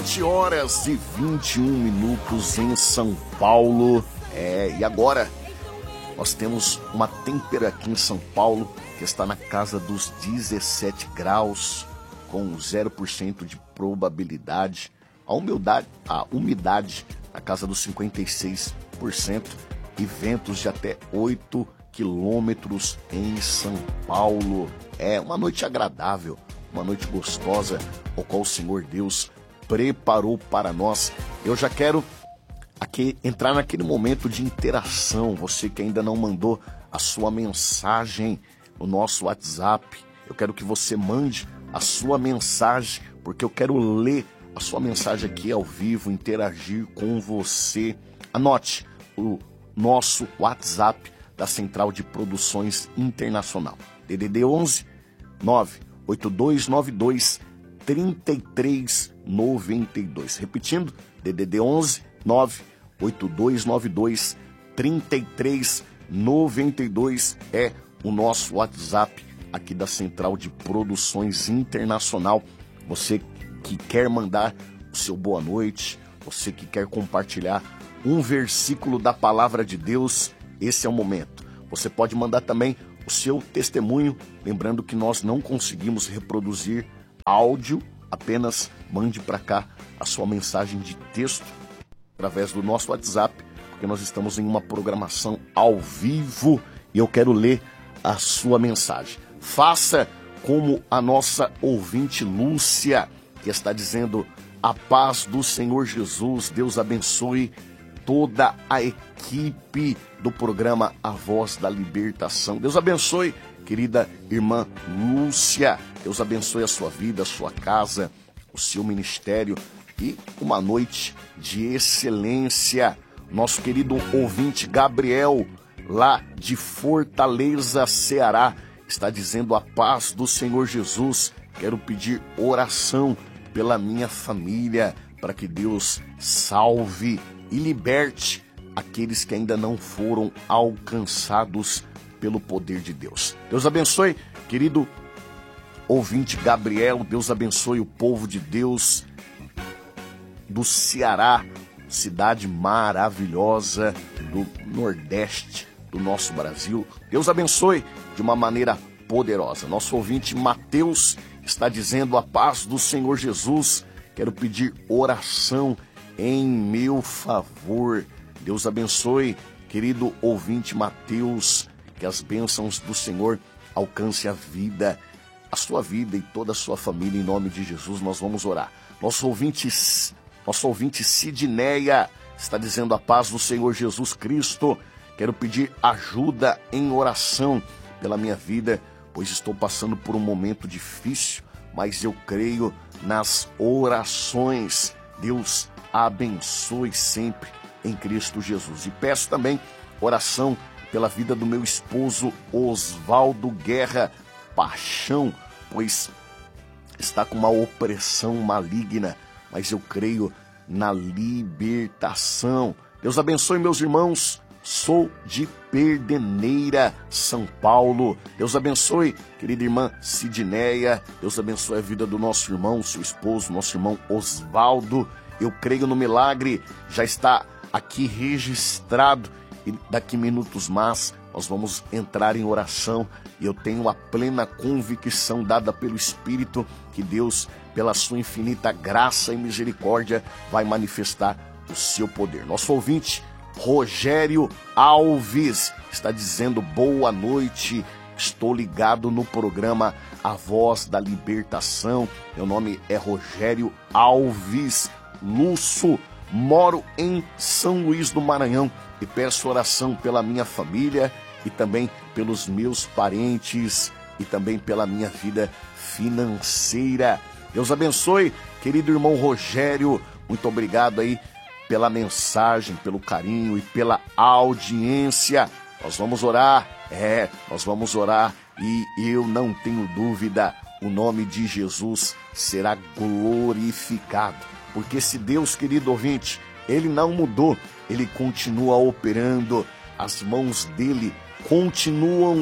7h21 em São Paulo. E agora nós temos uma temperatura aqui em São Paulo que está na casa dos 17 graus, com 0% de probabilidade. A umidade na casa dos 56% e ventos de até 8 quilômetros em São Paulo. É uma noite agradável, uma noite gostosa, ao qual o Senhor Deus preparou para nós. Eu já quero aqui entrar naquele momento de interação. Você que ainda não mandou a sua mensagem no nosso WhatsApp, eu quero que você mande a sua mensagem, porque eu quero ler a sua mensagem aqui ao vivo, interagir com você. Anote o nosso WhatsApp da Central de Produções Internacional. DDD 11 98292 3392. Repetindo, DDD 11 98292 3392 é o nosso WhatsApp aqui da Central de Produções Internacional. Você que quer mandar o seu boa noite, você que quer compartilhar um versículo da Palavra de Deus, esse é o momento. Você pode mandar também o seu testemunho, lembrando que nós não conseguimos reproduzir áudio, apenas mande para cá a sua mensagem de texto através do nosso WhatsApp, porque nós estamos em uma programação ao vivo e eu quero ler a sua mensagem. Faça como a nossa ouvinte Lúcia, que está dizendo: a paz do Senhor Jesus, Deus abençoe toda a equipe do programa A Voz da Libertação. Deus abençoe, querida irmã Lúcia. Deus abençoe a sua vida, a sua casa, o seu ministério e uma noite de excelência. Nosso querido ouvinte Gabriel, lá de Fortaleza, Ceará, está dizendo: a paz do Senhor Jesus. Quero pedir oração pela minha família, para que Deus salve e liberte aqueles que ainda não foram alcançados pelo poder de Deus. Deus abençoe, querido ouvinte Gabriel. Deus abençoe o povo de Deus do Ceará, cidade maravilhosa do Nordeste do nosso Brasil. Deus abençoe de uma maneira poderosa. Nosso ouvinte Mateus está dizendo: a paz do Senhor Jesus. Quero pedir oração em meu favor. Deus abençoe, querido ouvinte Mateus, que as bênçãos do Senhor alcance a sua vida e toda a sua família. Em nome de Jesus nós vamos orar. Nosso ouvinte Sidneia está dizendo: a paz do Senhor Jesus Cristo. Quero pedir ajuda em oração pela minha vida, pois estou passando por um momento difícil, mas eu creio nas orações. Deus abençoe sempre em Cristo Jesus. E peço também oração pela vida do meu esposo Osvaldo Guerra Paixão, pois está com uma opressão maligna, mas eu creio na libertação. Deus abençoe meus irmãos. Sou de Perdeneira, São Paulo. Deus abençoe, querida irmã Sidneia. Deus abençoe a vida do nosso irmão, seu esposo, nosso irmão Osvaldo. Eu creio no milagre, já está aqui registrado. E daqui minutos mais nós vamos entrar em oração. E eu tenho a plena convicção dada pelo Espírito que Deus, pela sua infinita graça e misericórdia, vai manifestar o seu poder. Nosso ouvinte Rogério Alves está dizendo: boa noite, estou ligado no programa A Voz da Libertação. Meu nome é Rogério Alves Lúcio, moro em São Luís do Maranhão e peço oração pela minha família e também pelos meus parentes e também pela minha vida financeira. Deus abençoe, querido irmão Rogério, muito obrigado aí pela mensagem, pelo carinho e pela audiência. Nós vamos orar, nós vamos orar e eu não tenho dúvida, o nome de Jesus será glorificado. Porque se Deus, querido ouvinte, Ele não mudou, Ele continua operando, as mãos dEle continuam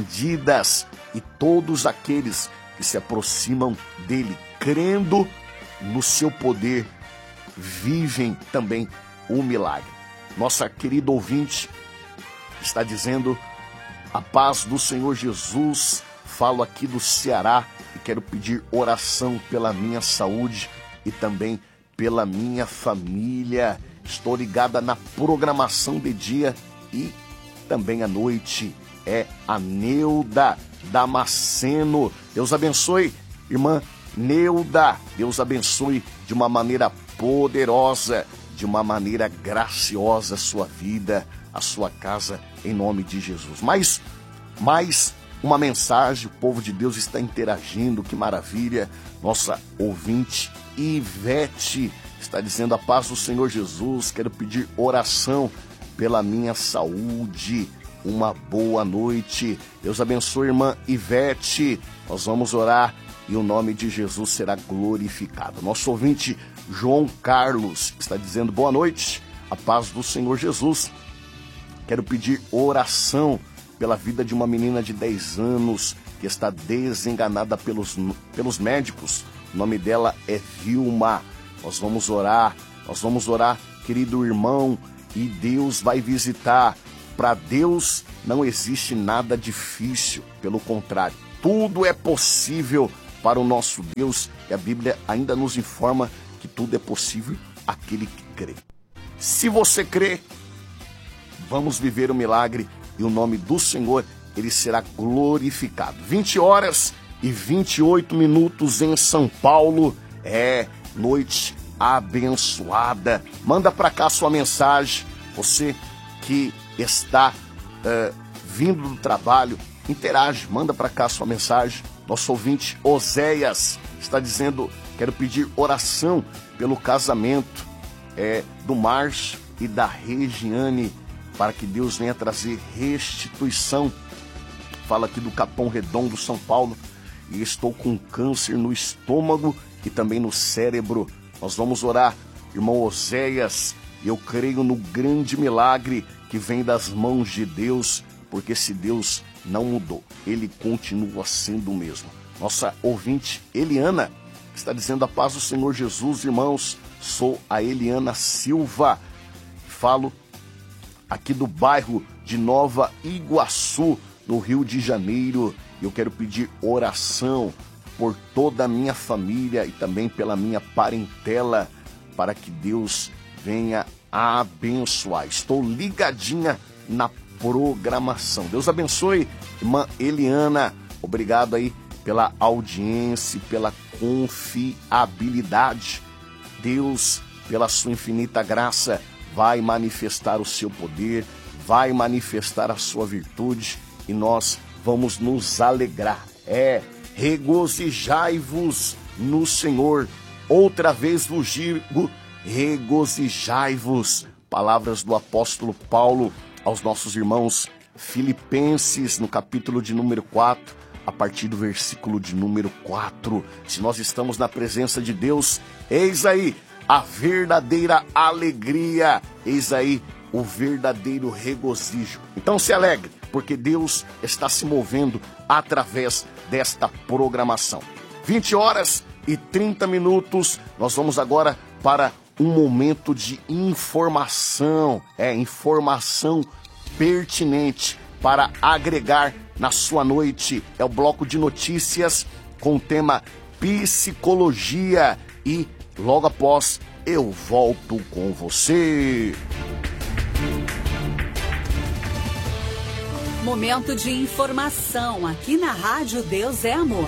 estendidas e todos aqueles que se aproximam dEle, crendo, no seu poder, vivem também o milagre. Nossa querida ouvinte está dizendo: a paz do Senhor Jesus, falo aqui do Ceará e quero pedir oração pela minha saúde e também pela minha família. Estou ligada na programação de dia e também à noite. É a Neuda Damasceno. Deus abençoe, irmã Neuda. Deus abençoe de uma maneira poderosa, de uma maneira graciosa a sua vida, a sua casa, em nome de Jesus. Mais uma mensagem, o povo de Deus está interagindo, que maravilha. Nossa ouvinte Ivete está dizendo: a paz do Senhor Jesus, quero pedir oração pela minha saúde. Uma boa noite. Deus abençoe, irmã Ivete. Nós vamos orar e o nome de Jesus será glorificado. Nosso ouvinte João Carlos está dizendo: boa noite, a paz do Senhor Jesus. Quero pedir oração pela vida de uma menina de 10 anos que está desenganada pelos médicos. O nome dela é Vilma. Nós vamos orar, querido irmão, e Deus vai visitar. Para Deus não existe nada difícil, pelo contrário, tudo é possível para o nosso Deus, e a Bíblia ainda nos informa que tudo é possível àquele que crê. Se você crê, vamos viver o milagre e o nome do Senhor, ele será glorificado. 20h28 em São Paulo, noite abençoada. Manda para cá sua mensagem, você que está vindo do trabalho, interage, manda para cá sua mensagem. Nosso ouvinte Oséias está dizendo: quero pedir oração pelo casamento do Márcio e da Regiane, para que Deus venha trazer restituição. Fala aqui do Capão Redondo, São Paulo, e estou com câncer no estômago e também no cérebro. Nós vamos orar, irmão Oséias. Eu creio no grande milagre que vem das mãos de Deus, porque se Deus não mudou, ele continua sendo o mesmo. Nossa ouvinte Eliana está dizendo: a paz do Senhor Jesus, irmãos. Sou a Eliana Silva, falo aqui do bairro de Nova Iguaçu, no Rio de Janeiro. Eu quero pedir oração por toda a minha família e também pela minha parentela, para que Deus venha abençoar. Estou ligadinha na programação. Deus abençoe, irmã Eliana. Obrigado aí pela audiência, pela confiabilidade. Deus, pela sua infinita graça, vai manifestar o seu poder, vai manifestar a sua virtude e nós vamos nos alegrar. Regozijai-vos no Senhor. Outra vez vos digo: regozijai-vos. Palavras do apóstolo Paulo aos nossos irmãos Filipenses, no capítulo de número 4, a partir do versículo de número 4. Se nós estamos na presença de Deus, eis aí a verdadeira alegria, eis aí o verdadeiro regozijo. Então se alegre, porque Deus está se movendo através desta programação. 20h30, nós vamos agora para um momento de informação, informação pertinente para agregar na sua noite. É o bloco de notícias com o tema psicologia e logo após eu volto com você. Momento de informação aqui na Rádio Deus é Amor.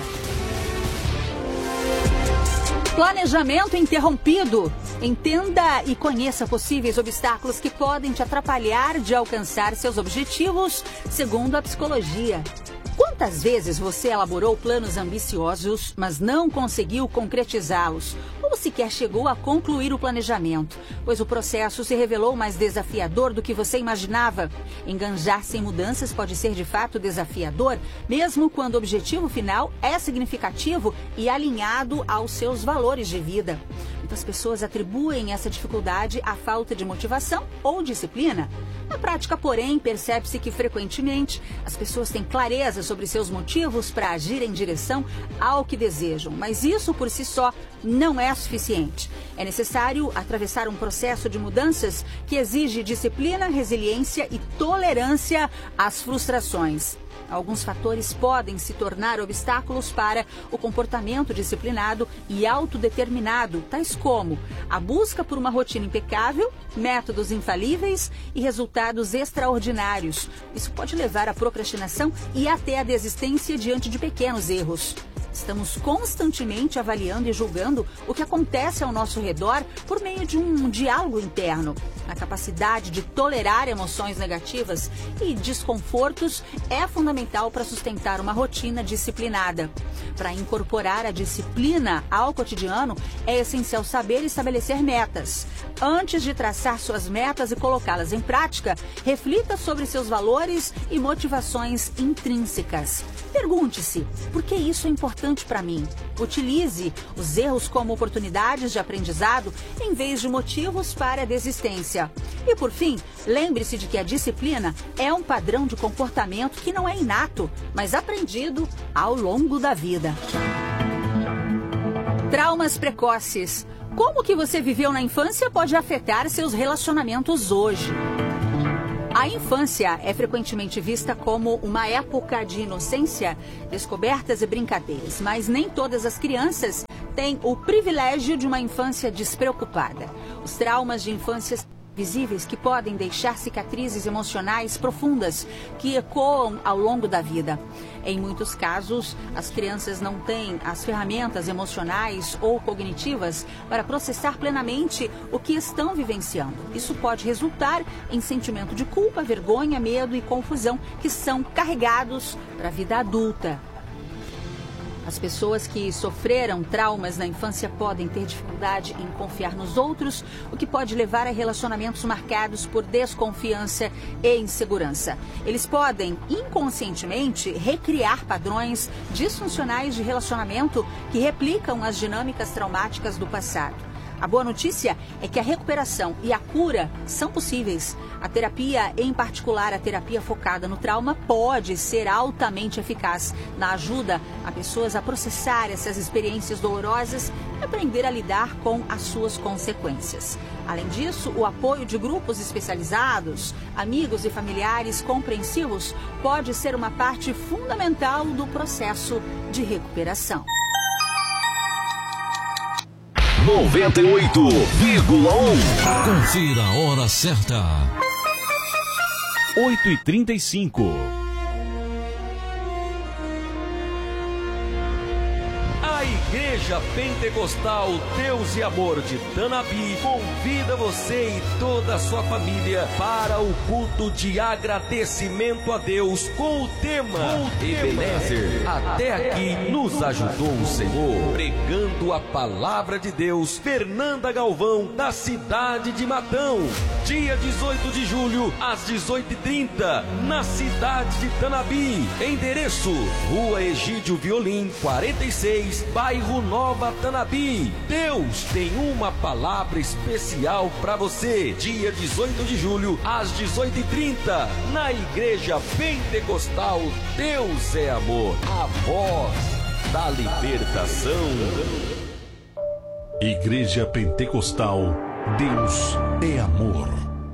Planejamento interrompido. Entenda e conheça possíveis obstáculos que podem te atrapalhar de alcançar seus objetivos, segundo a psicologia. Quantas vezes você elaborou planos ambiciosos, mas não conseguiu concretizá-los? Ou sequer chegou a concluir o planejamento, pois o processo se revelou mais desafiador do que você imaginava? Enganjar-se em mudanças pode ser de fato desafiador, mesmo quando o objetivo final é significativo e alinhado aos seus valores de vida. Muitas pessoas atribuem essa dificuldade à falta de motivação ou disciplina. Na prática, porém, percebe-se que frequentemente as pessoas têm clareza sobre seus motivos para agir em direção ao que desejam, mas isso por si só não é suficiente. É necessário atravessar um processo de mudanças que exige disciplina, resiliência e tolerância às frustrações. Alguns fatores podem se tornar obstáculos para o comportamento disciplinado e autodeterminado, tais como a busca por uma rotina impecável, métodos infalíveis e resultados extraordinários. Isso pode levar à procrastinação e até à desistência diante de pequenos erros. Estamos constantemente avaliando e julgando o que acontece ao nosso redor por meio de um diálogo interno. A capacidade de tolerar emoções negativas e desconfortos é fundamental para sustentar uma rotina disciplinada. Para incorporar a disciplina ao cotidiano, é essencial saber estabelecer metas. Antes de traçar suas metas e colocá-las em prática, reflita sobre seus valores e motivações intrínsecas. Pergunte-se, por que isso é importante para mim? Utilize os erros como oportunidades de aprendizado em vez de motivos para a desistência. E por fim, lembre-se de que a disciplina é um padrão de comportamento que não é inato, mas aprendido ao longo da vida. Traumas precoces. Como o que você viveu na infância pode afetar seus relacionamentos hoje? A infância é frequentemente vista como uma época de inocência, descobertas e brincadeiras, mas nem todas as crianças têm o privilégio de uma infância despreocupada. Os traumas de infância visíveis que podem deixar cicatrizes emocionais profundas que ecoam ao longo da vida. Em muitos casos, as crianças não têm as ferramentas emocionais ou cognitivas para processar plenamente o que estão vivenciando. Isso pode resultar em sentimento de culpa, vergonha, medo e confusão que são carregados para a vida adulta. As pessoas que sofreram traumas na infância podem ter dificuldade em confiar nos outros, o que pode levar a relacionamentos marcados por desconfiança e insegurança. Eles podem, inconscientemente, recriar padrões disfuncionais de relacionamento que replicam as dinâmicas traumáticas do passado. A boa notícia é que a recuperação e a cura são possíveis. A terapia, em particular a terapia focada no trauma, pode ser altamente eficaz na ajuda a pessoas a processar essas experiências dolorosas e aprender a lidar com as suas consequências. Além disso, o apoio de grupos especializados, amigos e familiares compreensivos pode ser uma parte fundamental do processo de recuperação. 98,1. Confira a hora certa. 8h35. A Igreja Pentecostal Deus e Amor de Tanabi convida você e toda a sua família para o culto de agradecimento a Deus com o tema Ebenezer. Até aqui nos ajudou o Senhor. Pregando a palavra de Deus, Fernanda Galvão, da cidade de Matão. Dia 18 de julho, às 18h30, na cidade de Tanabi. Endereço: Rua Egídio Violim, 46, bairro Nova Tanabi. Deus tem uma palavra especial para você. Dia 18 de julho, às 18h30, na Igreja Pentecostal Deus é Amor, a voz da libertação. Igreja Pentecostal Deus é Amor.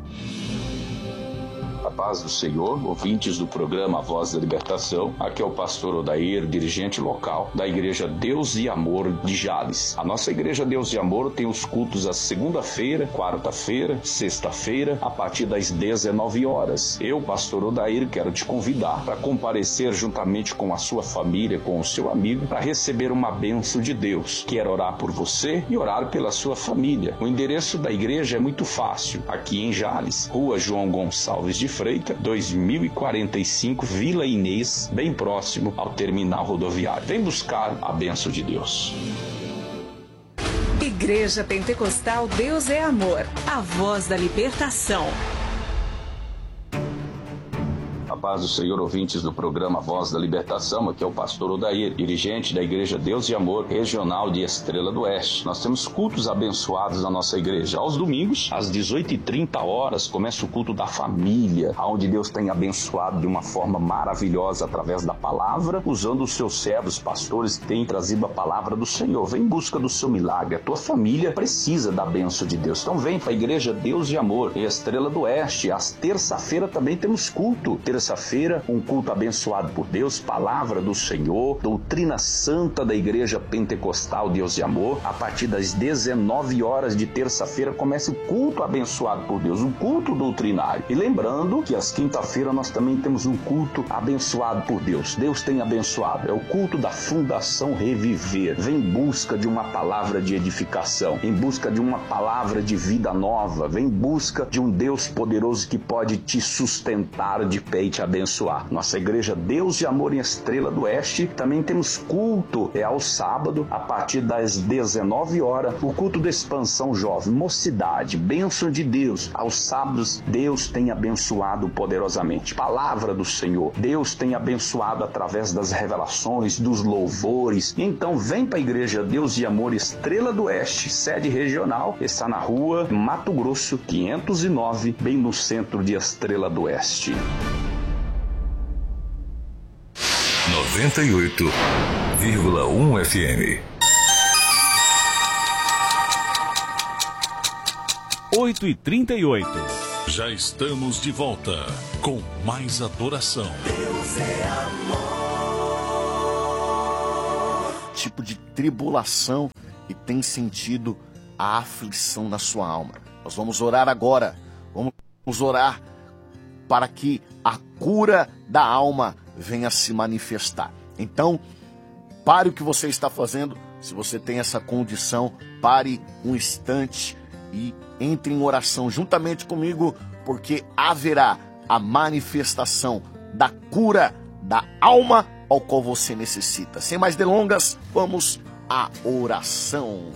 A paz do Senhor, ouvintes do programa A Voz da Libertação. Aqui é o pastor Odair, dirigente local da Igreja Deus e Amor de Jales. A nossa Igreja Deus e Amor tem os cultos às segunda-feira, quarta-feira, sexta-feira, a partir das 19 horas. Eu, pastor Odair, quero te convidar para comparecer juntamente com a sua família, com o seu amigo, para receber uma bênção de Deus. Quero orar por você e orar pela sua família. O endereço da igreja é muito fácil. Aqui em Jales, Rua João Gonçalves de Freitas, 2045, Vila Inês, bem próximo ao terminal rodoviário. Vem buscar a bênção de Deus. Igreja Pentecostal Deus é Amor, a voz da libertação. A paz do Senhor, ouvintes do programa Voz da Libertação. Aqui é o pastor Odair, dirigente da Igreja Deus e Amor, regional de Estrela do Oeste. Nós temos cultos abençoados na nossa igreja. Aos domingos, às 18h30, começa o culto da família, onde Deus tem abençoado de uma forma maravilhosa através da palavra, usando os seus servos, pastores que têm trazido a palavra do Senhor. Vem em busca do seu milagre. A tua família precisa da bênção de Deus. Então vem para a Igreja Deus e Amor, em Estrela do Oeste. Às terça-feira também temos culto. Terça-feira, um culto abençoado por Deus, palavra do Senhor, doutrina santa da Igreja Pentecostal Deus e Amor. A partir das 19h de terça-feira começa o culto abençoado por Deus, um culto doutrinário. E lembrando que às quinta-feira nós também temos um culto abençoado por Deus. Deus tem abençoado. É o culto da Fundação Reviver. Vem em busca de uma palavra de edificação, em busca de uma palavra de vida nova. Vem em busca de um Deus poderoso que pode te sustentar de pé e te abençoar. Nossa Igreja Deus e Amor em Estrela do Oeste. Também temos culto ao sábado, a partir das 19h, o culto da expansão jovem, mocidade, bênção de Deus. Aos sábados, Deus tem abençoado poderosamente. Palavra do Senhor. Deus tem abençoado através das revelações, dos louvores. Então vem para a Igreja Deus e Amor Estrela do Oeste, sede regional. Está na rua Mato Grosso, 509, bem no centro de Estrela do Oeste. 98,1 FM. 8h38. Já estamos de volta com mais adoração. Deus é amor. Tipo de tribulação e tem sentido a aflição na sua alma. Nós vamos orar agora. Vamos orar para que a cura da alma venha se manifestar. Então, pare o que você está fazendo. Se você tem essa condição, pare um instante e entre em oração juntamente comigo, porque haverá a manifestação da cura da alma ao qual você necessita. Sem mais delongas, vamos à oração.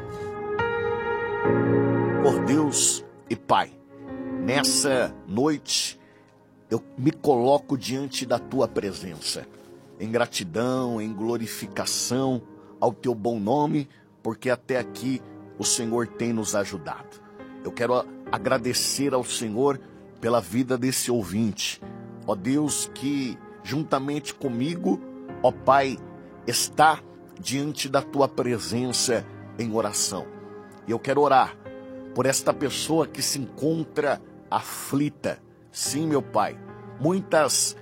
Por Deus e Pai, nessa noite eu me coloco diante da Tua presença, em gratidão, em glorificação ao Teu bom nome, porque até aqui o Senhor tem nos ajudado. Eu quero agradecer ao Senhor pela vida desse ouvinte, ó Deus, que juntamente comigo, ó Pai, está diante da Tua presença em oração. E eu quero orar por esta pessoa que se encontra aflita. Sim, meu Pai, muitas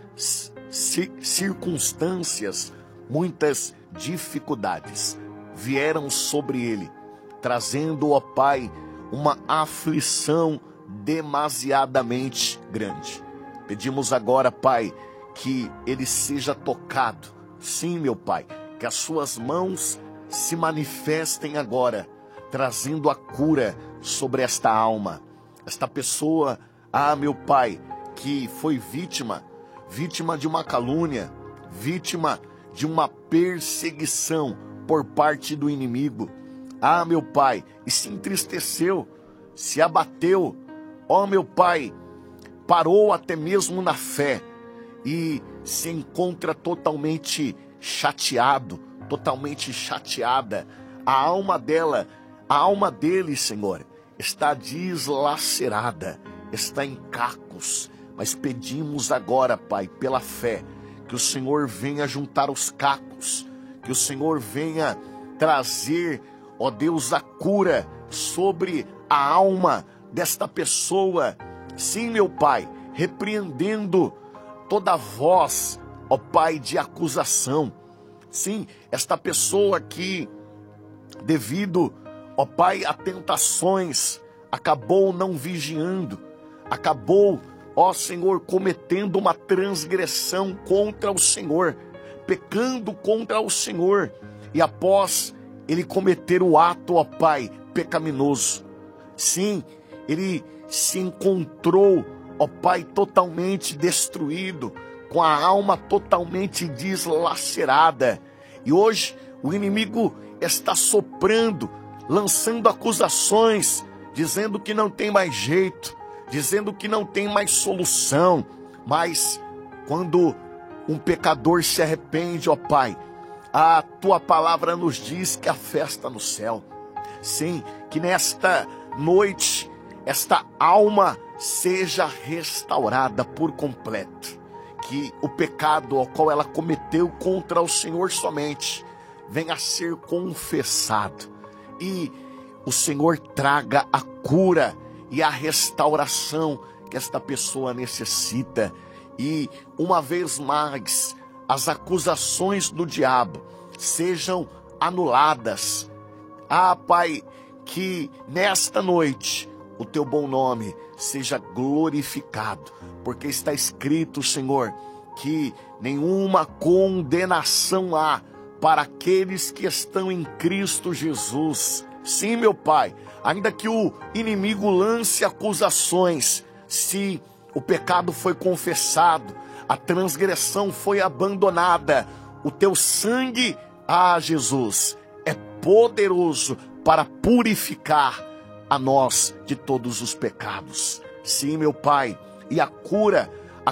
circunstâncias, muitas dificuldades vieram sobre ele, trazendo, ó Pai, uma aflição demasiadamente grande. Pedimos agora, Pai, que ele seja tocado. Sim, meu Pai, que as suas mãos se manifestem agora, trazendo a cura sobre esta alma. Esta pessoa, meu Pai, que foi vítima de uma calúnia, vítima de uma perseguição por parte do inimigo. Meu Pai, e se entristeceu, se abateu, meu Pai, parou até mesmo na fé e se encontra totalmente chateado, totalmente chateada. A alma dela, a alma dele, Senhor, está deslacerada, está em cacos. Mas pedimos agora, Pai, pela fé, que o Senhor venha juntar os cacos, que o Senhor venha trazer, ó Deus, a cura sobre a alma desta pessoa. Sim, meu Pai, repreendendo toda voz, ó Pai, de acusação. Sim, esta pessoa que, devido, ó Pai, a tentações, acabou não vigiando, acabou, ó Senhor, cometendo uma transgressão contra o Senhor, pecando contra o Senhor, e após ele cometer o ato, ó Pai, pecaminoso, sim, ele se encontrou, ó Pai, totalmente destruído, com a alma totalmente deslacerada, e hoje o inimigo está soprando, lançando acusações, dizendo que não tem mais jeito, dizendo que não tem mais solução, mas quando um pecador se arrepende, ó Pai, a tua palavra nos diz que a festa no céu. Sim, que nesta noite, esta alma seja restaurada por completo. Que o pecado ao qual ela cometeu contra o Senhor somente venha a ser confessado. E o Senhor traga a cura e a restauração que esta pessoa necessita. E uma vez mais, as acusações do diabo sejam anuladas. Ah, Pai, que nesta noite o teu bom nome seja glorificado, porque está escrito, Senhor, que nenhuma condenação há para aqueles que estão em Cristo Jesus. Sim, meu Pai, ainda que o inimigo lance acusações, se o pecado foi confessado, a transgressão foi abandonada, o teu sangue, Jesus, é poderoso para purificar a nós de todos os pecados. Sim, meu Pai, e a cura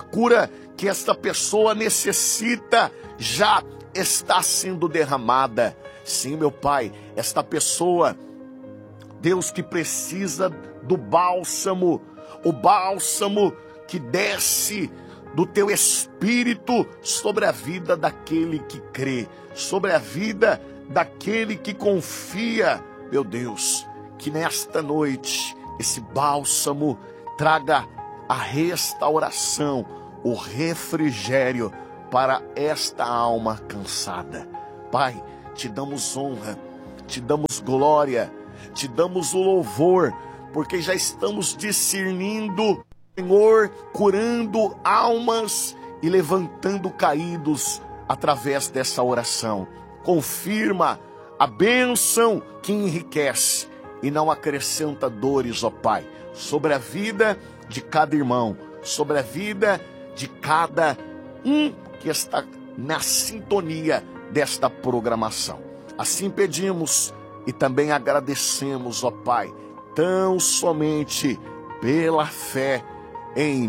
que esta pessoa necessita já está sendo derramada. Sim, meu Pai, esta pessoa, Deus, que precisa do bálsamo, o bálsamo que desce do teu Espírito sobre a vida daquele que crê, sobre a vida daquele que confia, meu Deus, que nesta noite esse bálsamo traga a restauração, o refrigério para esta alma cansada. Pai, te damos honra, te damos glória, te damos o louvor, porque já estamos discernindo, Senhor, curando almas e levantando caídos através dessa oração. Confirma a bênção que enriquece e não acrescenta dores, ó Pai, sobre a vida de cada irmão, sobre a vida de cada um que está na sintonia desta programação. Assim pedimos e também agradecemos, ó Pai, tão somente pela fé em